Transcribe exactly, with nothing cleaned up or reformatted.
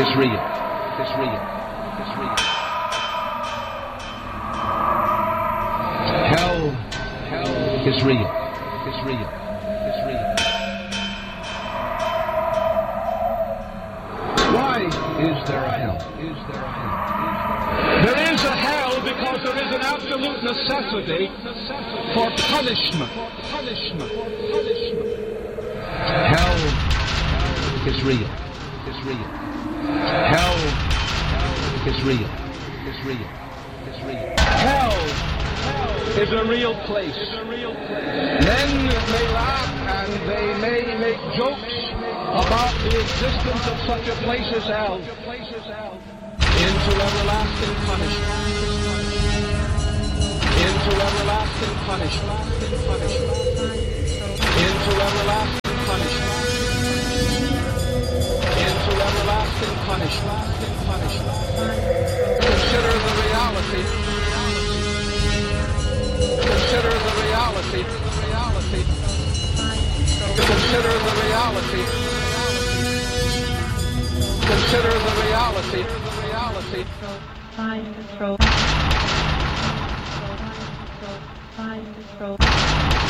is real. Is real. Is real. Hell, hell is real. Is real. Is real. Why is there a hell? Is there a hell? There is a hell because there is an absolute necessity for punishment. Punishment. Punishment. Hell is real. Is real. Hell is real. Is real. Is real. Hell is a real place. Men may laugh and they may make jokes about the existence of such a place as hell. Into everlasting punishment. Into everlasting punishment. Into everlasting punishment. Into everlasting punishment. Consider the reality. Consider the reality. Reality. Consider the reality. Consider the reality. Reality. Find control. Find control.